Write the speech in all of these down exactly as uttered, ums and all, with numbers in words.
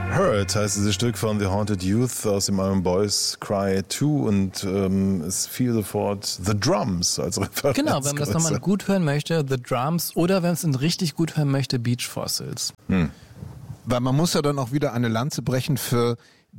Hurt heißt dieses Stück von The Haunted Youth aus dem Album Boys Cry zwei und ähm, es fiel sofort The Drums als Referenz. Genau, wenn man das nochmal gut hören möchte, The Drums, oder wenn man es richtig gut hören möchte, Beach Fossils. Hm. Weil man muss ja dann auch wieder eine Lanze brechen für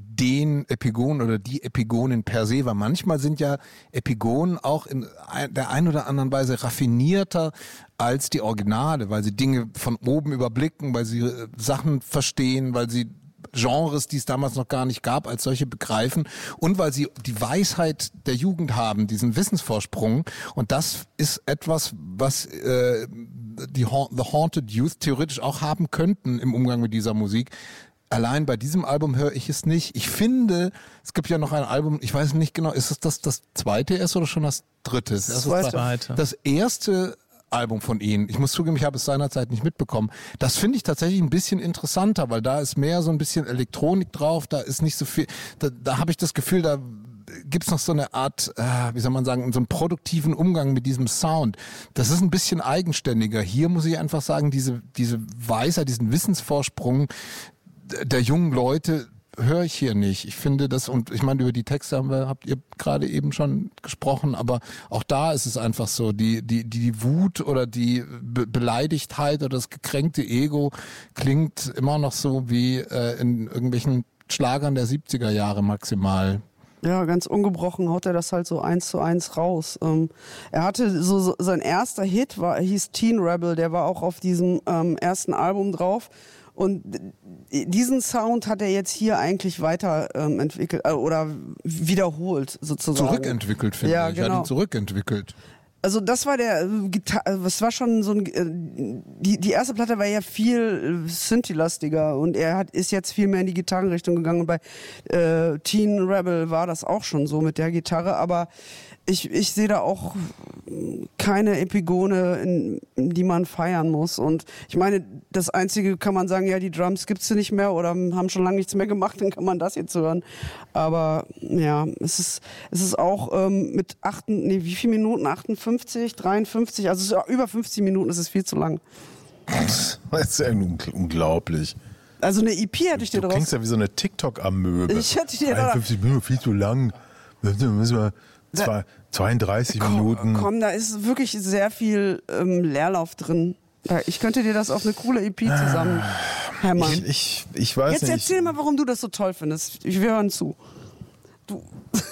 den Epigon oder die Epigonin per se, weil manchmal sind ja Epigonen auch in der einen oder anderen Weise raffinierter als die Originale, weil sie Dinge von oben überblicken, weil sie Sachen verstehen, weil sie Genres, die es damals noch gar nicht gab, als solche begreifen und weil sie die Weisheit der Jugend haben, diesen Wissensvorsprung, und das ist etwas, was äh, die ha- The Haunted Youth theoretisch auch haben könnten im Umgang mit dieser Musik. Allein bei diesem Album höre ich es nicht. Ich finde, es gibt ja noch ein Album, ich weiß nicht genau, ist es das das zweite erst oder schon das dritte? Das, das zweite. zweite. Das erste Album von ihnen. Ich muss zugeben, ich habe es seinerzeit nicht mitbekommen. Das finde ich tatsächlich ein bisschen interessanter, weil da ist mehr so ein bisschen Elektronik drauf, da ist nicht so viel, da, da habe ich das Gefühl, da gibt's noch so eine Art, äh, wie soll man sagen, so einen produktiven Umgang mit diesem Sound. Das ist ein bisschen eigenständiger. Hier muss ich einfach sagen, diese, diese Weisheit, diesen Wissensvorsprung der jungen Leute höre ich hier nicht. Ich finde das, und ich meine, über die Texte haben wir, habt ihr gerade eben schon gesprochen, aber auch da ist es einfach so, die, die, die Wut oder die Be- Beleidigtheit oder das gekränkte Ego klingt immer noch so wie äh, in irgendwelchen Schlagern der siebziger Jahre maximal. Ja, ganz ungebrochen haut er das halt so eins zu eins raus. Ähm, er hatte so, so sein erster Hit war, hieß Teen Rebel, der war auch auf diesem ähm, ersten Album drauf. Und diesen Sound hat er jetzt hier eigentlich weiter ähm, entwickelt äh, oder wiederholt sozusagen. Zurückentwickelt, finde ja, ich. Genau. Er hat ihn zurückentwickelt. Also das war der Gitar- das war schon so ein äh, die die erste Platte war ja viel Synthi-lastiger und er hat ist jetzt viel mehr in die Gitarrenrichtung gegangen und bei äh, Teen Rebel war das auch schon so mit der Gitarre, aber ich ich sehe da auch keine Epigone, in, in die man feiern muss, und ich meine, das einzige kann man sagen, ja, die Drums gibt's nicht mehr oder haben schon lange nichts mehr gemacht, dann kann man das jetzt hören, aber ja, es ist es ist auch ähm, mit acht, nee, wie viele Minuten, achtundfünfzig, dreiundfünfzig, also es ist über fünfzehn Minuten, das ist viel zu lang. Das ist ja unglaublich. Also eine E P hätte ich dir du draus... Du klingst ja wie so eine TikTok-Amöbe. Ich hätte dir da... einundfünfzig Minuten, viel zu lang. Müssen wir zwei, zweiunddreißig komm, Minuten. Komm, da ist wirklich sehr viel ähm, Leerlauf drin. Ich könnte dir das auf eine coole E P zusammen hämmern. Ich, ich, ich weiß Jetzt nicht. Jetzt erzähl mal, warum du das so toll findest. Wir hören zu. Du...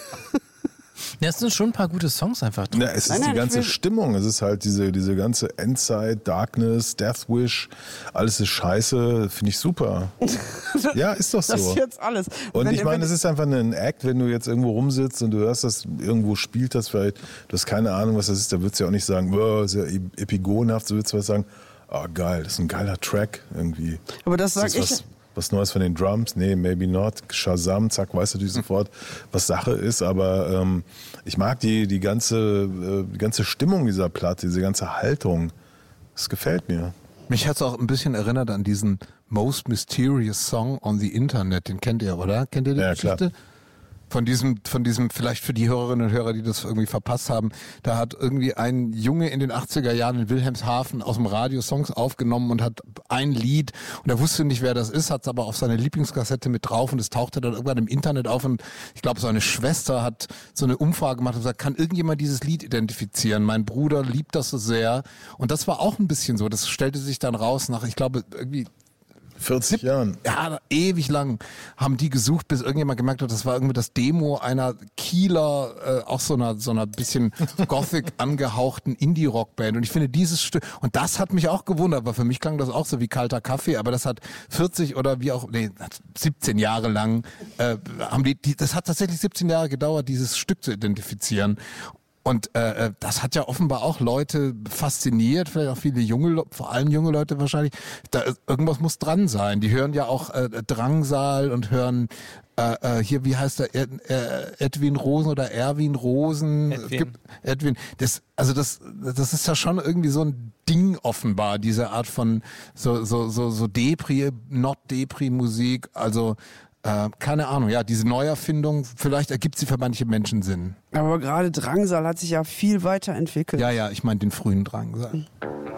Ja, es sind schon ein paar gute Songs einfach drin. Ja, es ist Nein, nein, die ganze will... Stimmung. Es ist halt diese, diese ganze Endzeit, Darkness, Deathwish. Alles ist scheiße. Finde ich super. Ja, ist doch so. Das ist jetzt alles. Und wenn, ich meine, wenn... es ist einfach ein Act, wenn du jetzt irgendwo rumsitzt und du hörst das, irgendwo spielt das vielleicht, du hast keine Ahnung, was das ist, da würdest du ja auch nicht sagen, oh, ist ja epigonhaft, so würdest du was sagen, ah, oh, geil, das ist ein geiler Track irgendwie. Aber das sag ist das ich... Was, was Neues von den Drums? Nee, maybe not. Shazam, zack, weißt du natürlich sofort, was Sache ist. Aber ähm, ich mag die, die, ganze, äh, die ganze Stimmung dieser Platte, diese ganze Haltung. Das gefällt mir. Mich hat es auch ein bisschen erinnert an diesen Most Mysterious Song on the Internet. Den kennt ihr, oder? Kennt ihr die Ja, Geschichte? klar. Von diesem, von diesem, vielleicht für die Hörerinnen und Hörer, die das irgendwie verpasst haben, da hat irgendwie ein Junge in den achtziger Jahren in Wilhelmshaven aus dem Radio Songs aufgenommen und hat ein Lied, und er wusste nicht, wer das ist, hat es aber auf seine Lieblingskassette mit drauf, und es tauchte dann irgendwann im Internet auf, und ich glaube, seine Schwester hat so eine Umfrage gemacht und gesagt, kann irgendjemand dieses Lied identifizieren? Mein Bruder liebt das so sehr, und das war auch ein bisschen so, das stellte sich dann raus nach, ich glaube, irgendwie vierzig Jahren. Ja, ewig lang haben die gesucht, bis irgendjemand gemerkt hat, das war irgendwie das Demo einer Kieler, äh, auch so einer so einer bisschen Gothic angehauchten Indie-Rock-Band. Und ich finde dieses Stück, und das hat mich auch gewundert, weil für mich klang das auch so wie kalter Kaffee, aber das hat vierzig oder wie auch, nee, siebzehn Jahre lang, äh, haben die, die, das hat tatsächlich siebzehn Jahre gedauert, dieses Stück zu identifizieren. Und äh, das hat ja offenbar auch Leute fasziniert, vielleicht auch viele junge, Le- vor allem junge Leute wahrscheinlich. Da, irgendwas muss dran sein. Die hören ja auch äh, Drangsal und hören äh, hier, wie heißt der, Ed, äh, Edwin Rosen oder Erwin Rosen? Edwin. Gibt, Edwin. Das, also das, das ist ja schon irgendwie so ein Ding offenbar, diese Art von so so so so Depri, not Depri Musik. Also Äh, keine Ahnung, ja, diese Neuerfindung, vielleicht ergibt sie für manche Menschen Sinn. Aber gerade Drangsal hat sich ja viel weiterentwickelt. Ja, ja, ich meine den frühen Drangsal.